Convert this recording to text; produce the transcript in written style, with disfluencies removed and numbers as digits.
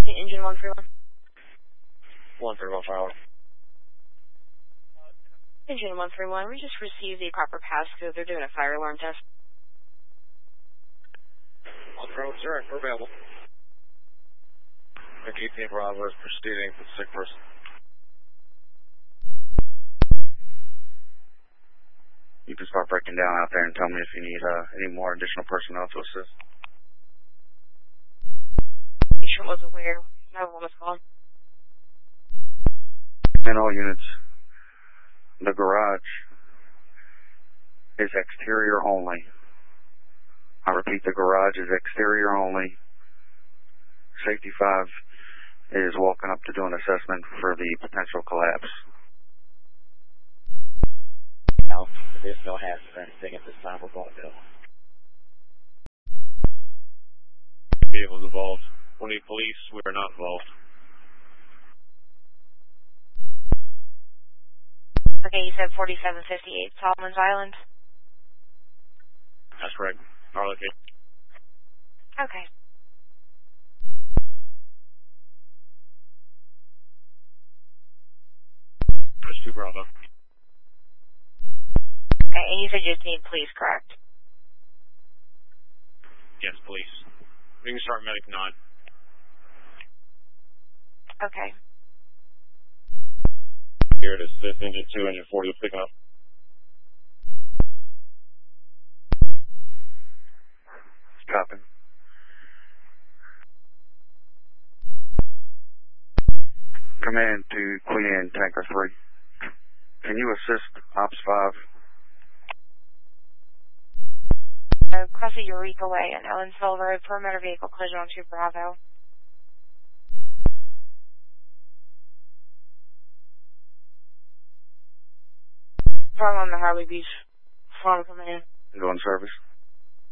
The engine 131. 131 Fire. Engine 131, we just received the proper passcode. They're doing a fire alarm test. 131, sir, we're available. 18 Bravo is proceeding with sick person. You can start breaking down out there and tell me if you need any more additional personnel to assist. Patient was aware. No one was called. And all units, the garage is exterior only. I repeat, the garage is exterior only. Safety 5 is walking up to do an assessment for the potential collapse. Now, there's no hazard or anything at this time. We're going to go. Vehicles involved. We need police. We are not involved. Okay, you said 4758 Solomon's Island? That's correct. Our location. Okay. Chris 2 Bravo. Okay, and you said you just need police, correct? Yes, police. We can start medic 9. Okay. Here to assist engine 2, engine 40 will pick up. Stopping. Command to Queen Anne Tanker 3. Can you assist Ops 5? Across the Eureka Way and Ellensville Road, perimeter vehicle collision on 2 Bravo. Farm on the Harley Beach. Farm coming in. Go in service.